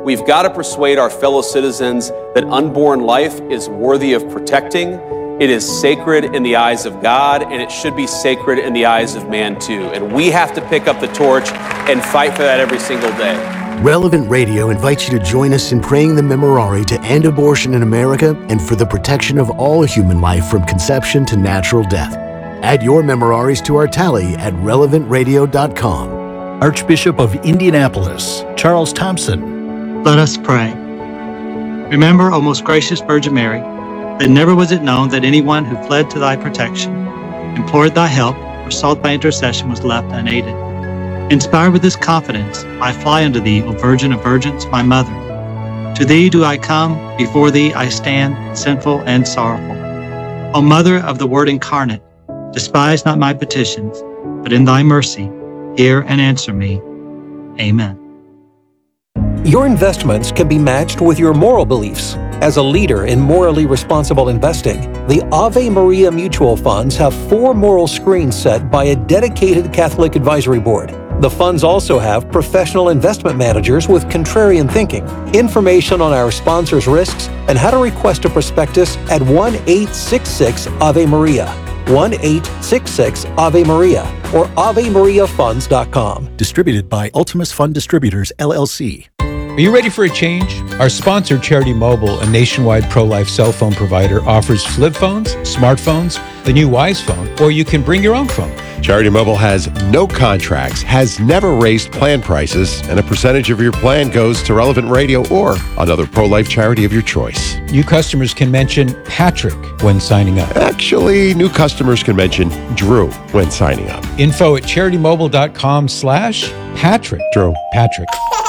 We've got to persuade our fellow citizens that unborn life is worthy of protecting. It is sacred in the eyes of God, and it should be sacred in the eyes of man too. And we have to pick up the torch and fight for that every single day. Relevant Radio invites you to join us in praying the Memorare to end abortion in America and for the protection of all human life from conception to natural death. Add your Memoraries to our tally at relevantradio.com. Archbishop of Indianapolis, Charles Thompson. Let us pray. Remember, O most gracious Virgin Mary, that never was it known that anyone who fled to thy protection, implored thy help, or sought thy intercession was left unaided. Inspired with this confidence, I fly unto thee, O Virgin of Virgins, my Mother. To thee do I come, before thee I stand, sinful and sorrowful. O Mother of the Word incarnate, despise not my petitions, but in thy mercy, hear and answer me. Amen. Your investments can be matched with your moral beliefs. As a leader in morally responsible investing, the Ave Maria Mutual Funds have 4 moral screens set by a dedicated Catholic advisory board. The funds also have professional investment managers with contrarian thinking. Information on our sponsors' risks and how to request a prospectus at 1-866-AVE-MARIA, 1-866-AVE-MARIA, or AveMariaFunds.com. Distributed by Ultimus Fund Distributors, LLC. Are you ready for a change? Our sponsor, Charity Mobile, a nationwide pro-life cell phone provider, offers flip phones, smartphones, the new Wise phone, or you can bring your own phone. Charity Mobile has no contracts, has never raised plan prices, and a percentage of your plan goes to Relevant Radio or another pro-life charity of your choice. New customers can mention Patrick when signing up. Actually, new customers can mention Drew when signing up. Info at CharityMobile.com/Patrick. Drew. Patrick.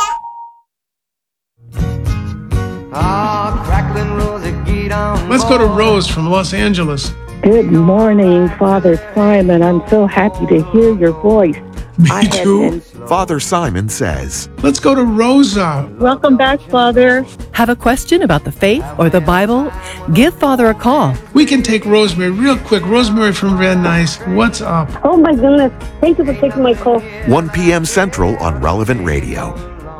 Let's go to Rose from Los Angeles. Good morning, Father Simon. I'm so happy to hear your voice. Me too. Father Simon says. Let's go to Rosa. Welcome back, Father. Have a question about the faith or the Bible? Give Father a call. We can take Rosemary real quick. Rosemary from Van Nuys, what's up? Oh my goodness. Thank you for taking my call. 1 p.m. Central on Relevant Radio.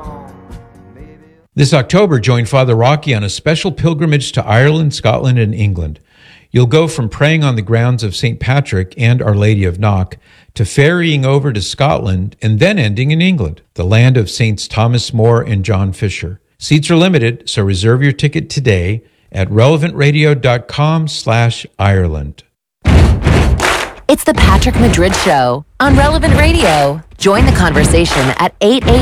This October, join Father Rocky on a special pilgrimage to Ireland, Scotland, and England. You'll go from praying on the grounds of St. Patrick and Our Lady of Knock to ferrying over to Scotland and then ending in England, the land of Saints Thomas More and John Fisher. Seats are limited, so reserve your ticket today at relevantradio.com/Ireland. It's the Patrick Madrid Show on Relevant Radio. Join the conversation at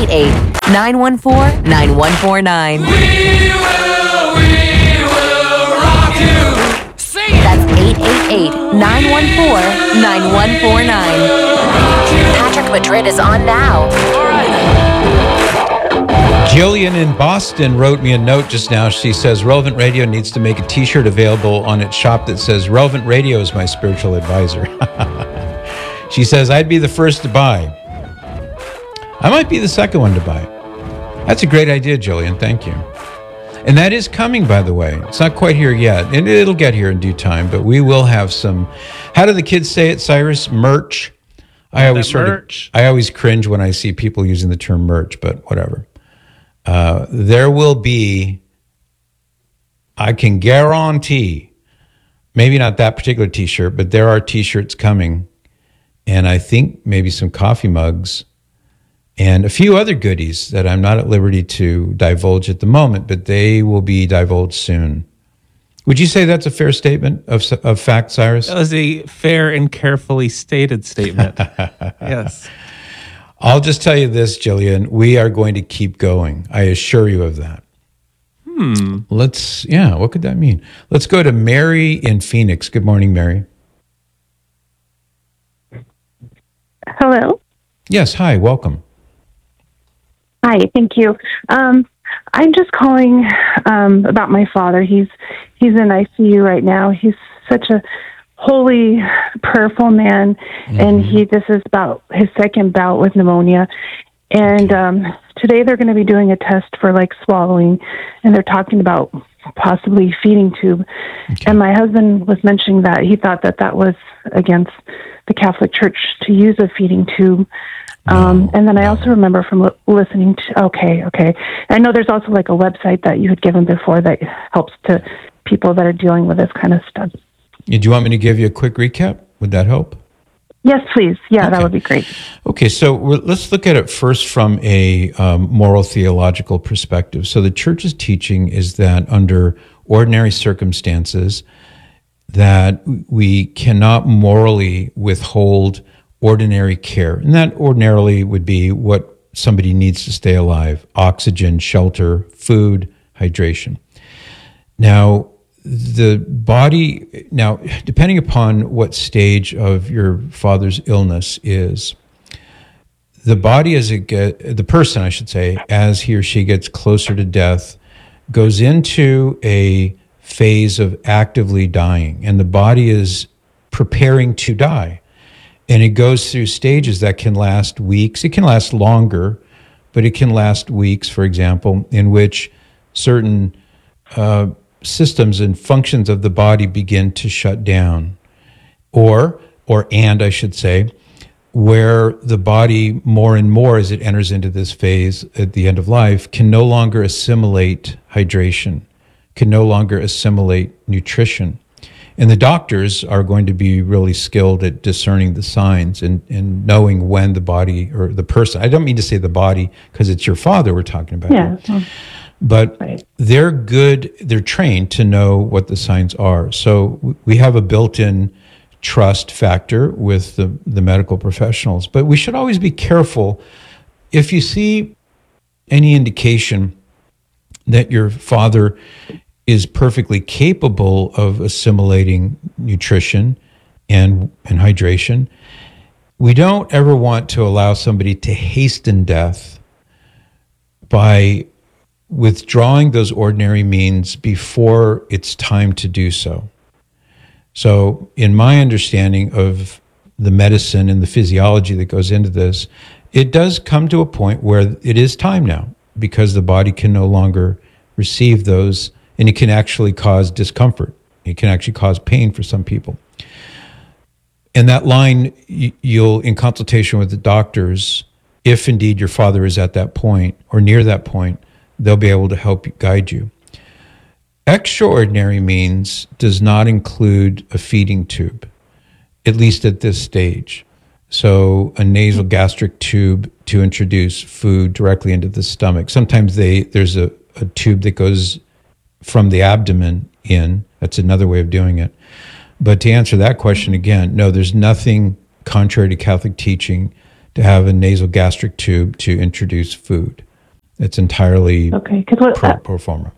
888-914-9149. We will rock you. Sing it. That's 888-914-9149. Patrick Madrid is on now. All right. Jillian in Boston wrote me a note just now. She says Relevant Radio needs to make a t-shirt available on its shop that says Relevant Radio is my spiritual advisor. She says I'd be the first to buy. I might be the second one to buy. That's a great idea, Jillian. Thank you. And that is coming, by the way. It's not quite here yet, and it'll get here in due time, but we will have some, how do the kids say it, Cyrus? Merch? I always cringe when I see people using the term merch, but whatever. There will be, I can guarantee, maybe not that particular t-shirt, but there are t-shirts coming, and I think maybe some coffee mugs and a few other goodies that I'm not at liberty to divulge at the moment, but they will be divulged soon. Would you say that's a fair statement of fact, Cyrus? That was a fair and carefully stated statement. Yes. I'll just tell you this, Jillian. We are going to keep going. I assure you of that. What could that mean? Let's go to Mary in Phoenix. Good morning, Mary. Hello. Yes, hi, welcome. Hi, thank you. I'm just calling about my father. He's in ICU right now. He's such a holy, prayerful man, and this is about his second bout with pneumonia. And today they're going to be doing a test for swallowing, and they're talking about possibly feeding tube. Okay. And my husband was mentioning that he thought that was against the Catholic Church to use a feeding tube. And then I also remember from listening to, okay. I know there's also like a website that you had given before that helps to people that are dealing with this kind of stuff. Do you want me to give you a quick recap? Would that help? Yes, please. Yeah, that would be great. Okay, so let's look at it first from a moral theological perspective. So the church's teaching is that under ordinary circumstances, that we cannot morally withhold ordinary care. And that ordinarily would be what somebody needs to stay alive: oxygen, shelter, food, hydration. Now, the body, depending upon what stage of your father's illness is, the body the person, I should say, as he or she gets closer to death, goes into a phase of actively dying, and the body is preparing to die. And it goes through stages that can last weeks. It can last longer, but it can last weeks, for example, in which certain systems and functions of the body begin to shut down. And I should say, where the body more and more, as it enters into this phase at the end of life, can no longer assimilate hydration, can no longer assimilate nutrition. And the doctors are going to be really skilled at discerning the signs and knowing when the body or the person, I don't mean to say the body because it's your father we're talking about. Yeah. But they're trained to know what the signs are. So we have a built-in trust factor with the medical professionals. But we should always be careful if you see any indication that your father is perfectly capable of assimilating nutrition and hydration. We don't ever want to allow somebody to hasten death by withdrawing those ordinary means before it's time to do so. So in my understanding of the medicine and the physiology that goes into this, it does come to a point where it is time now, because the body can no longer receive those, and it can actually cause discomfort. It can actually cause pain for some people. And that line, you'll, in consultation with the doctors, if indeed your father is at that point or near that point, they'll be able to help guide you. Extraordinary means does not include a feeding tube, at least at this stage. So a nasal gastric tube to introduce food directly into the stomach. Sometimes there's a tube that goes from the abdomen in. That's another way of doing it. But to answer that question again, no, there's nothing contrary to Catholic teaching to have a nasal gastric tube to introduce food. It's entirely pro forma.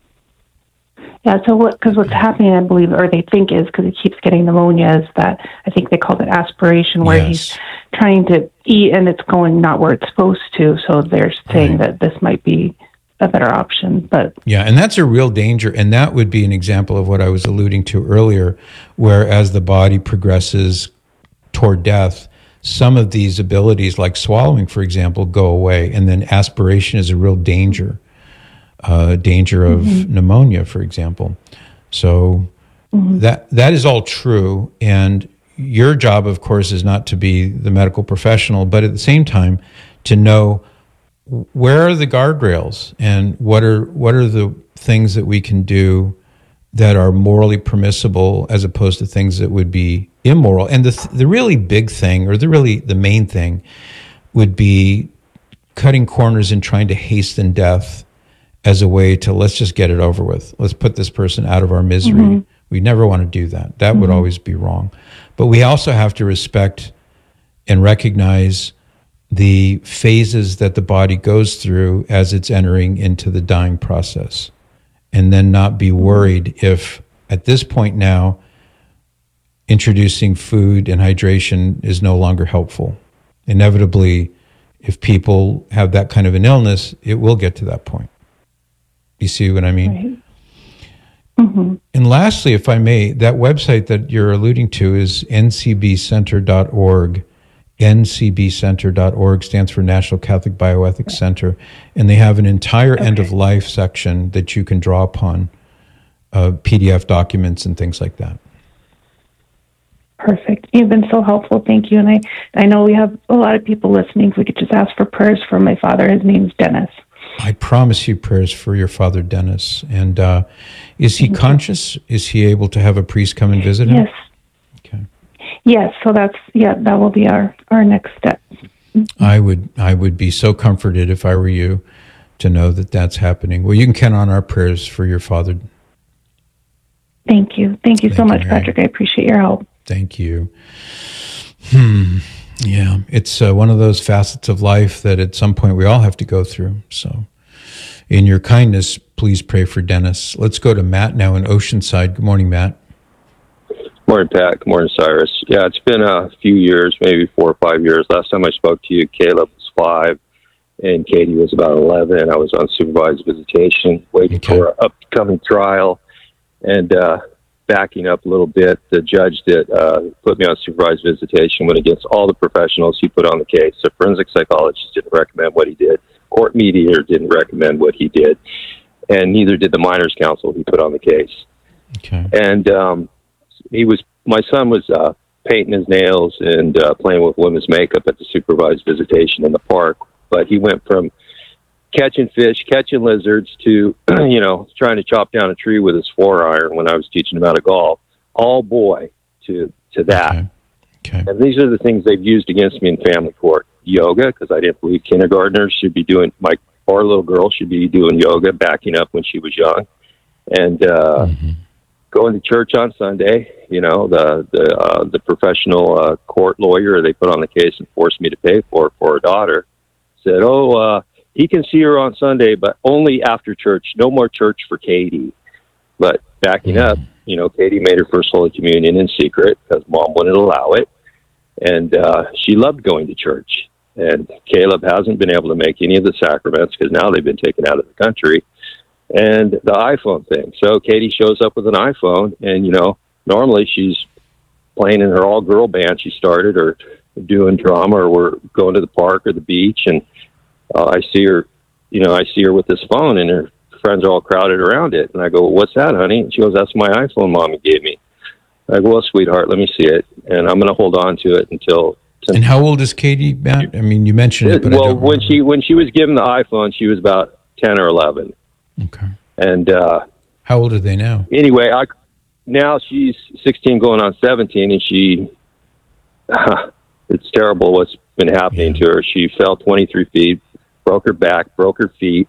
Yeah, so what's happening, I believe, or they think is, because he keeps getting pneumonia, is that I think they call it aspiration, where he's trying to eat and it's going not where it's supposed to. So they're saying that this might be a better option. But yeah, and that's a real danger. And that would be an example of what I was alluding to earlier, where as the body progresses toward death, some of these abilities, like swallowing, for example, go away. And then aspiration is a real danger. Danger of pneumonia, for example. So that is all true. And your job, of course, is not to be the medical professional, but at the same time to know where are the guardrails and what are the things that we can do that are morally permissible as opposed to things that would be immoral. And the really big thing, or the main thing, would be cutting corners and trying to hasten death as a way to, let's just get it over with. Let's put this person out of our misery. We never want to do that. That would always be wrong. But we also have to respect and recognize the phases that the body goes through as it's entering into the dying process. And then not be worried if, at this point now, introducing food and hydration is no longer helpful. Inevitably, if people have that kind of an illness, it will get to that point. You see what I mean? Right. And lastly, if I may, that website that you're alluding to is ncbcenter.org. ncbcenter.org stands for National Catholic Bioethics Center. And they have an entire end-of-life section that you can draw upon, PDF documents and things like that. Perfect. You've been so helpful. Thank you. And I know we have a lot of people listening. If we could just ask for prayers for my father. His name's Dennis. I promise you prayers for your father, Dennis. And is he conscious? Is he able to have a priest come and visit him? Yes. Okay. Yes. So that will be our next step. I would be so comforted if I were you to know that that's happening. Well, you can count on our prayers for your father. Thank you. Thank you so much, Mary. Patrick. I appreciate your help. Thank you. Yeah, it's one of those facets of life that at some point we all have to go through. So in your kindness, please pray for Dennis. Let's go to Matt now in Oceanside. Good morning, Matt. Morning, Pat. Good morning, Cyrus. Yeah, it's been a few years, maybe 4 or 5 years. Last time I spoke to you, Caleb was 5 and Katie was about 11. I was on supervised visitation, waiting for an upcoming trial. And backing up a little bit, the judge that put me on supervised visitation went against all the professionals he put on the case. The forensic psychologist didn't recommend what he did. Court mediator didn't recommend what he did. And neither did the minors counsel he put on the case. Okay. And my son was painting his nails and playing with women's makeup at the supervised visitation in the park. But he went from catching fish, catching lizards to, trying to chop down a tree with his 4-iron when I was teaching him how to golf. All boy to that. Okay. And these are the things they've used against me in family court. Yoga, because I didn't believe kindergartners should be doing, our little girl should be doing yoga, backing up when she was young. And going to church on Sunday, the professional court lawyer they put on the case and forced me to pay for her daughter said, he can see her on Sunday, but only after church. No more church for Katie. But backing up, Katie made her first Holy Communion in secret because Mom wouldn't allow it. And she loved going to church. And Caleb hasn't been able to make any of the sacraments because now they've been taken out of the country. And the iPhone thing. So Katie shows up with an iPhone, and, normally she's playing in her all-girl band she started or doing drama, or we're going to the park or the beach, and I see her with this phone, and her friends are all crowded around it. And I go, well, what's that, honey? And she goes, that's my iPhone Mommy gave me. I go, well, sweetheart, let me see it. And I'm going to hold on to it until... And how old is Katie, Matt? I mean, you mentioned it, but I don't when she was given the iPhone, she was about 10 or 11. Okay. And how old are they now? Anyway, now she's 16 going on 17, and it's terrible what's been happening to her. She fell 23 feet, broke her back, broke her feet.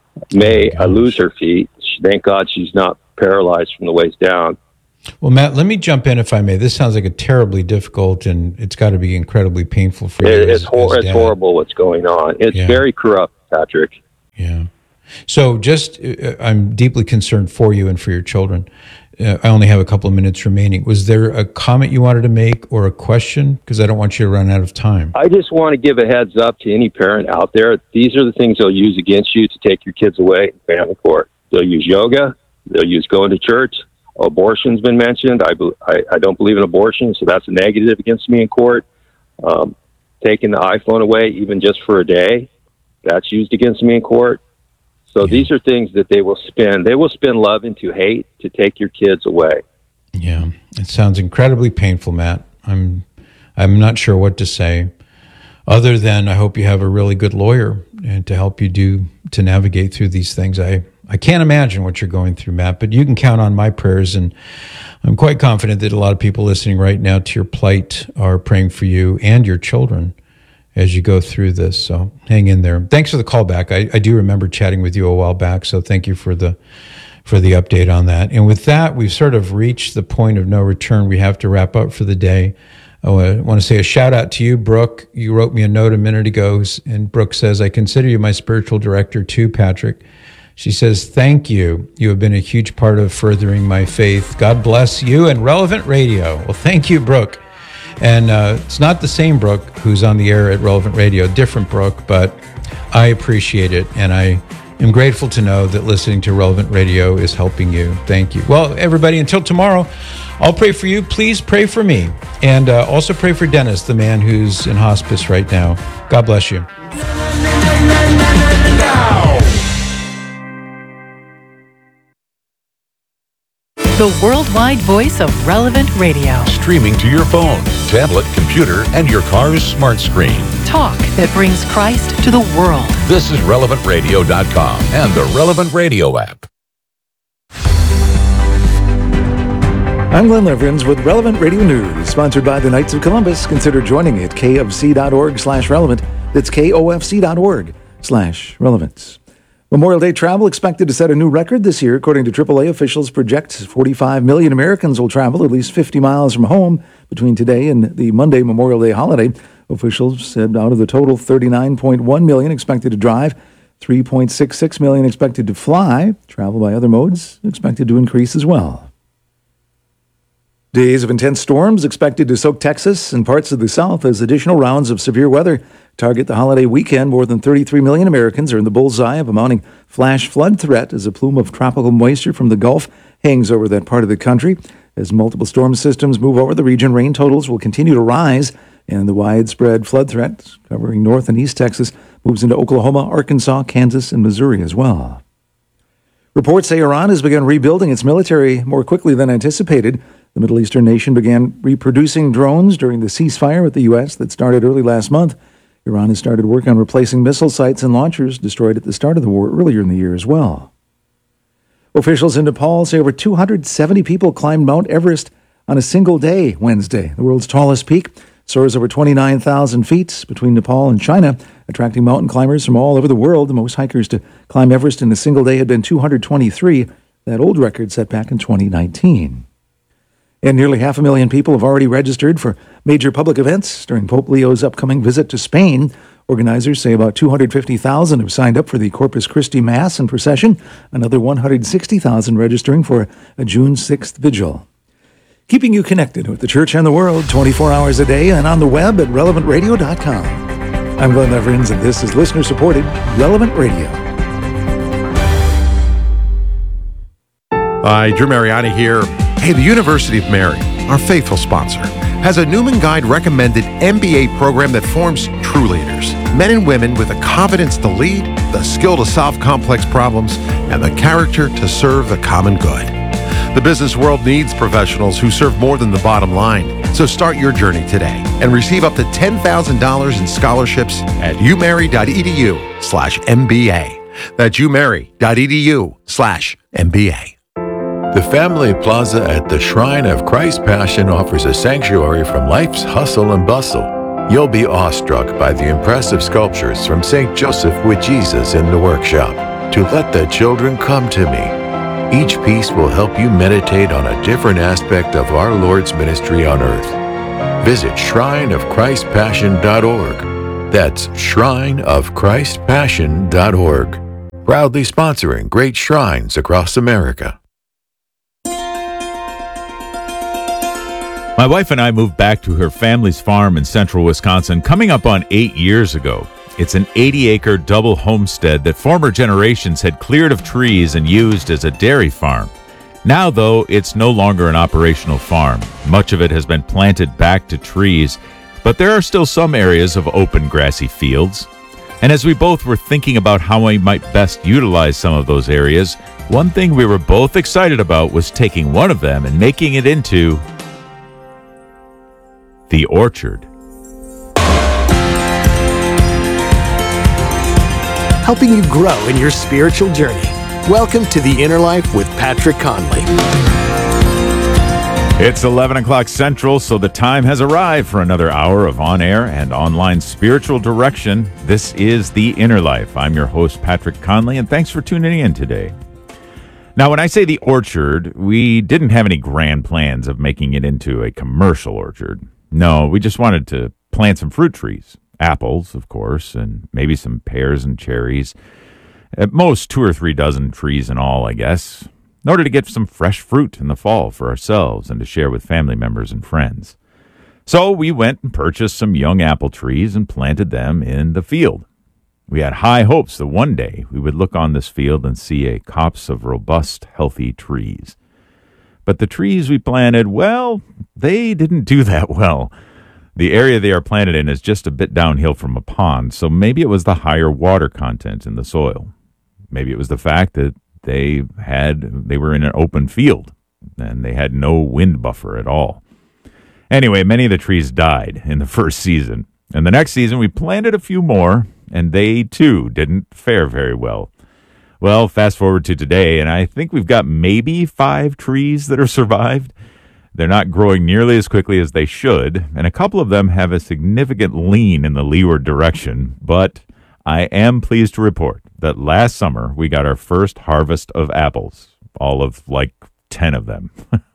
I lose her feet. Thank God she's not paralyzed from the waist down. Well, Matt, let me jump in if I may. This sounds like a terribly difficult, and it's got to be incredibly painful for you. It's horrible what's going on. It's very corrupt, Patrick. Yeah. So I'm deeply concerned for you and for your children. I only have a couple of minutes remaining. Was there a comment you wanted to make or a question? Because I don't want you to run out of time. I just want to give a heads up to any parent out there. These are the things they'll use against you to take your kids away in family court. They'll use yoga. They'll use going to church. Abortion's been mentioned. I don't believe in abortion, so that's a negative against me in court. Taking the iPhone away, even just for a day, that's used against me in court. So these are things that they will spin. They will spin love into hate to take your kids away. Yeah, it sounds incredibly painful, Matt. I'm not sure what to say, other than I hope you have a really good lawyer and to help you to navigate through these things. I can't imagine what you're going through, Matt, but you can count on my prayers, and I'm quite confident that a lot of people listening right now to your plight are praying for you and your children as you go through this. So hang in there. Thanks for the call back. I do remember chatting with you a while back, so thank you for the update on that. And with that, we've sort of reached the point of no return. We have to wrap up for the day. I want to say a shout out to you, Brooke. You wrote me a note a minute ago, and Brooke says, I consider you my spiritual director too, Patrick. She says, thank you. You have been a huge part of furthering my faith. God bless you and Relevant Radio. Well, thank you, Brooke. And it's not the same Brooke who's on the air at Relevant Radio, different Brooke, but I appreciate it. And I am grateful to know that listening to Relevant Radio is helping you. Thank you. Well, everybody, until tomorrow, I'll pray for you. Please pray for me. And also pray for Dennis, the man who's in hospice right now. God bless you. the worldwide voice of Relevant Radio. Streaming to your phone, tablet, computer, and your car's smart screen. Talk that brings Christ to the world. This is RelevantRadio.com and the Relevant Radio app. I'm Glenn Leverins with Relevant Radio News, sponsored by the Knights of Columbus. Consider joining at kofc.org/relevant. That's kofc.org/relevance. Memorial Day travel expected to set a new record this year. According to AAA, officials project 45 million Americans will travel at least 50 miles from home between today and the Monday Memorial Day holiday. Officials said out of the total 39.1 million expected to drive, 3.66 million expected to fly. Travel by other modes expected to increase as well. Days of intense storms expected to soak Texas and parts of the South as additional rounds of severe weather target the holiday weekend. More than 33 million Americans are in the bullseye of a mounting flash flood threat as a plume of tropical moisture from the Gulf hangs over that part of the country. As multiple storm systems move over the region, rain totals will continue to rise, and the widespread flood threat covering North and East Texas moves into Oklahoma, Arkansas, Kansas, and Missouri as well. Reports say Iran has begun rebuilding its military more quickly than anticipated. The Middle Eastern nation began reproducing drones during the ceasefire with the U.S. that started early last month. Iran has started work on replacing missile sites and launchers destroyed at the start of the war earlier in the year as well. Officials in Nepal say over 270 people climbed Mount Everest on a single day Wednesday. The world's tallest peak soars over 29,000 feet between Nepal and China, attracting mountain climbers from all over the world. The most hikers to climb Everest in a single day had been 223, that old record set back in 2019. And nearly 500,000 people have already registered for major public events during Pope Leo's upcoming visit to Spain. Organizers say about 250,000 have signed up for the Corpus Christi Mass and procession, another 160,000 registering for a June 6th vigil. Keeping you connected with the church and the world 24 hours a day and on the web at relevantradio.com. I'm Glenn Leverins, and this is listener-supported Relevant Radio. Hi, Drew Mariani here. Hey, the University of Mary, our faithful sponsor, has a Newman Guide recommended MBA program that forms true leaders. Men and women with the confidence to lead, the skill to solve complex problems, and the character to serve the common good. The business world needs professionals who serve more than the bottom line. So start your journey today and receive up to $10,000 in scholarships at umary.edu/MBA. That's umary.edu/MBA. The Family Plaza at the Shrine of Christ Passion offers a sanctuary from life's hustle and bustle. You'll be awestruck by the impressive sculptures from St. Joseph with Jesus in the workshop, To Let the Children Come to Me. Each piece will help you meditate on a different aspect of our Lord's ministry on earth. Visit shrineofchristpassion.org. That's shrineofchristpassion.org. Proudly sponsoring great shrines across America. My wife and I moved back to her family's farm in central Wisconsin coming up on 8 years ago. It's an 80-acre double homestead that former generations had cleared of trees and used as a dairy farm. Now, though, it's no longer an operational farm. Much of it has been planted back to trees, but there are still some areas of open grassy fields. And as we both were thinking about how we might best utilize some of those areas, one thing we were both excited about was taking one of them and making it into the orchard. Helping you grow in your spiritual journey. Welcome to The Inner Life with Patrick Conley. It's 11 o'clock Central, so the time has arrived for another hour of on-air and online spiritual direction. This is The Inner Life. I'm your host, Patrick Conley, and thanks for tuning in today. Now, when I say the orchard, we didn't have any grand plans of making it into a commercial orchard. No, we just wanted to plant some fruit trees. Apples, of course, and maybe some pears and cherries. At most 2 or 3 dozen trees in all, I guess, in order to get some fresh fruit in the fall for ourselves and to share with family members and friends. So we went and purchased some young apple trees and planted them in the field. We had high hopes that one day we would look on this field and see a copse of robust, healthy trees. But the trees we planted, well, they didn't do that well. The area they are planted in is just a bit downhill from a pond, so maybe it was the higher water content in the soil. Maybe it was the fact that they were in an open field. and they had no wind buffer at all. Anyway, many of the trees died in the first season, and the next season we planted a few more, and they too didn't fare very well. Well, fast forward to today, and I think we've got maybe 5 trees that are survived. They're not growing nearly as quickly as they should, and a couple of them have a significant lean in the leeward direction, but I am pleased to report that last summer we got our first harvest of apples, all of like 10 of them.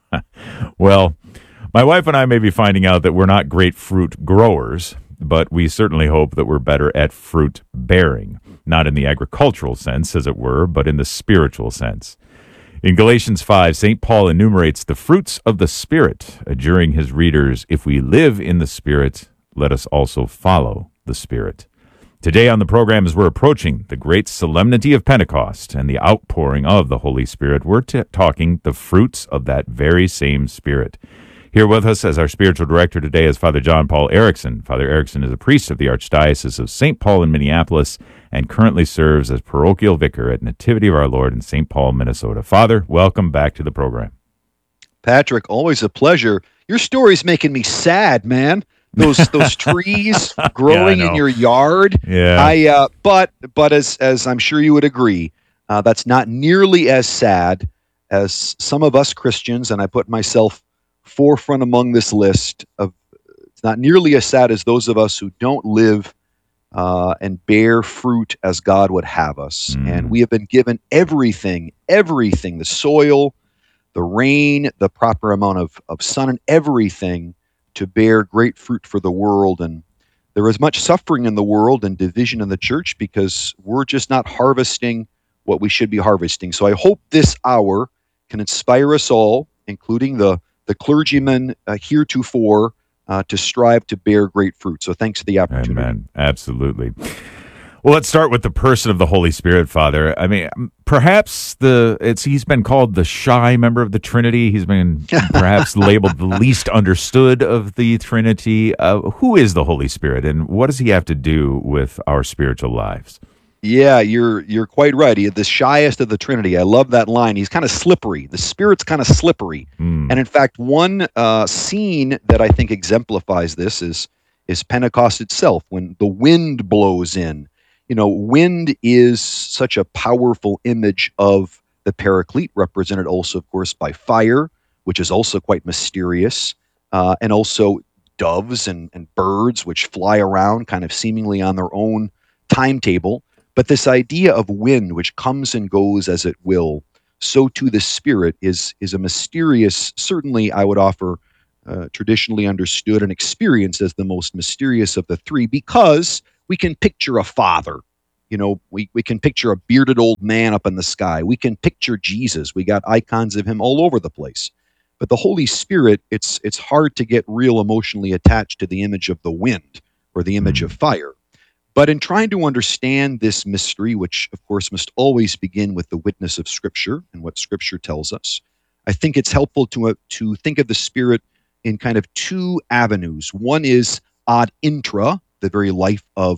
Well, my wife and I may be finding out that we're not great fruit growers, but we certainly hope that we're better at fruit bearing, not in the agricultural sense, as it were, but in the spiritual sense. In Galatians 5, St. Paul enumerates the fruits of the Spirit, adjuring his readers, if we live in the Spirit, let us also follow the Spirit. Today on the program, as we're approaching the great solemnity of Pentecost and the outpouring of the Holy Spirit, we're talking the fruits of that very same Spirit. Here with us as our spiritual director today is Father John Paul Erickson. Father Erickson is a priest of the Archdiocese of St. Paul in Minneapolis and currently serves as parochial vicar at Nativity of Our Lord in St. Paul, Minnesota. Father, welcome back to the program. Patrick, always a pleasure. Your story's making me sad, man. Those trees growing in your yard. Yeah. But as I'm sure you would agree, that's not nearly as sad as some of us Christians, and I put myself forefront among this list of. It's not nearly as sad as those of us who don't live and bear fruit as God would have us. And we have been given everything, the soil, the rain, the proper amount of sun, and everything to bear great fruit for the world. And there is much suffering in the world and division in the church because we're just not harvesting what we should be harvesting. So I hope this hour can inspire us all, including the clergymen heretofore, to strive to bear great fruit. So thanks for the opportunity. Amen. Absolutely. Well, let's start with the person of the Holy Spirit, Father. I mean, perhaps he's been called the shy member of the Trinity. He's been perhaps labeled the least understood of the Trinity. Who is the Holy Spirit, and what does he have to do with our spiritual lives? Yeah, you're quite right. He is the shyest of the Trinity. I love that line. He's kind of slippery. The Spirit's kind of slippery. And in fact, one scene that I think exemplifies this is Pentecost itself, when the wind blows in. You know, wind is such a powerful image of the Paraclete, represented also, of course, by fire, which is also quite mysterious, and also doves and birds, which fly around kind of seemingly on their own timetable. But this idea of wind, which comes and goes as it will, so too the Spirit is a mysterious, certainly I would offer, traditionally understood and experienced as the most mysterious of the three, because we can picture a father. You know, we can picture a bearded old man up in the sky. We can picture Jesus. We got icons of him all over the place. But the Holy Spirit, it's hard to get real emotionally attached to the image of the wind or the image of fire. But in trying to understand this mystery, which of course must always begin with the witness of Scripture and what Scripture tells us, I think it's helpful to think of the Spirit in kind of two avenues. One is ad intra, the very life of